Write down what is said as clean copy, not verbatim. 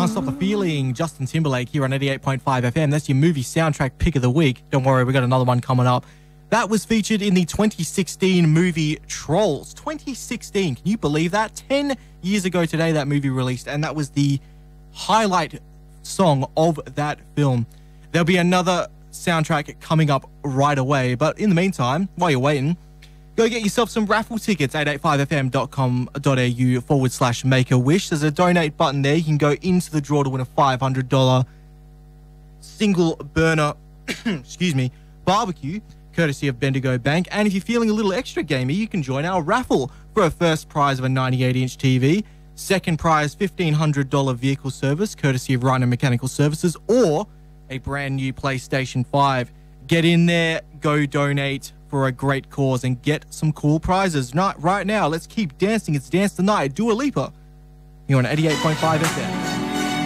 Can't Stop the Feeling, Justin Timberlake here on 88.5 FM. That's your movie soundtrack pick of the week. Don't worry, we got another one coming up. That was featured in the 2016 movie Trolls. 2016, can you believe that? 10 years ago today that movie released, and that was the highlight song of that film. There'll be another soundtrack coming up right away, but in the meantime, while you're waiting, go get yourself some raffle tickets, 885fm.com.au/make-a-wish. There's a donate button there. You can go into the draw to win a $500 single burner excuse me, barbecue, courtesy of Bendigo Bank. And if you're feeling a little extra gamey, you can join our raffle for a first prize of a 98-inch TV, second prize $1,500 vehicle service, courtesy of Rhino Mechanical Services, or a brand new PlayStation 5. Get in there, go donate for a great cause and get some cool prizes. Right now, let's keep dancing. It's Dance the Night, Dua Lipa. You're on 88.5 FM.